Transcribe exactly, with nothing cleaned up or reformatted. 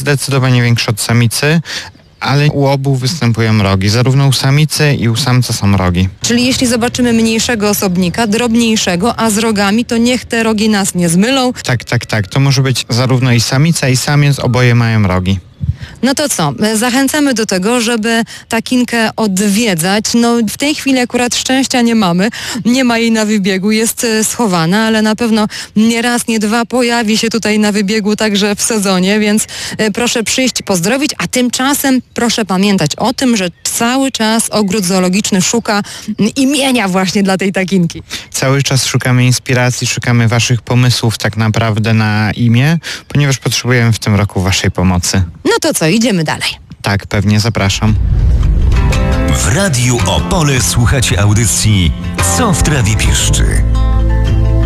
zdecydowanie większy od samicy, ale u obu występują rogi. Zarówno u samicy i u samca są rogi. Czyli jeśli zobaczymy mniejszego osobnika, drobniejszego, a z rogami, to niech te rogi nas nie zmylą. Tak, tak, tak. To może być zarówno i samica, i samiec, oboje mają rogi. No to co? Zachęcamy do tego, żeby takinkę odwiedzać. No w tej chwili akurat szczęścia nie mamy. Nie ma jej na wybiegu, jest schowana, ale na pewno nie raz, nie dwa pojawi się tutaj na wybiegu także w sezonie, więc proszę przyjść, pozdrowić, a tymczasem proszę pamiętać o tym, że cały czas ogród zoologiczny szuka imienia właśnie dla tej takinki. Cały czas szukamy inspiracji, szukamy waszych pomysłów tak naprawdę na imię, ponieważ potrzebujemy w tym roku waszej pomocy. No to co, idziemy dalej. Tak, pewnie, zapraszam. W Radiu Opole słuchacie audycji Co w trawie piszczy.